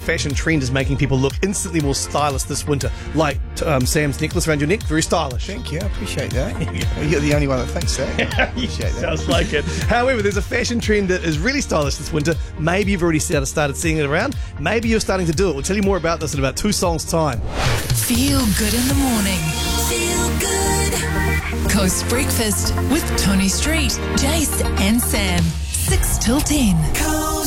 fashion trend is making people look instantly more stylish this winter. Like Sam's necklace around your neck, very stylish. Thank you, I appreciate that. You're the only one that thinks that. I appreciate that. Sounds like it. However, there's a fashion trend that is really stylish this winter. Maybe you've already started seeing it around. Maybe you're starting to do it. We'll tell you more about this in about 2 songs' time. Feel good in the morning. Feel good. Coast Breakfast with Tony Street, Jace and Sam. 6 till 10.